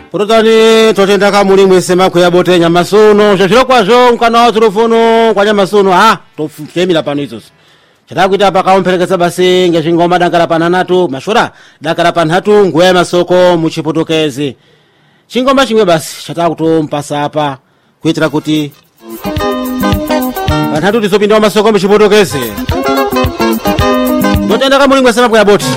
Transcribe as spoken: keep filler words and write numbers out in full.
Porotani totenda kamuli mwesema kuya bote nyamasuno shashiro kwazo mkana wa turufuno kwa nyamasuno ha tofukemila pano izo chatakuita pa kaompelekeza basi ngeshingoma dankala pananatu mashura dankala panhatu ngwe masoko muchipotokezi chingoma chimwe basi chatakutompasa apa kuitira kuti panhatu tisopinda masoko muchipotokezi totenda kamuli mwesema kuya bote